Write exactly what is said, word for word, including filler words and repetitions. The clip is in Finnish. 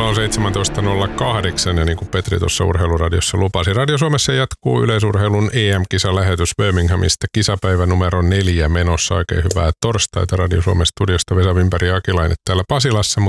kello on seitsemäntoista nolla kahdeksan ja niin kuin Petri tuossa Urheiluradiossa lupasi, Radio Suomessa jatkuu yleisurheilun E M-kisalähetys Birminghamista. Kisapäivä numero neljä menossa. Oikein hyvää torstaita Radio Suomen studiosta Vesa Wimberg ja Aki Laine täällä Pasilassa, mutta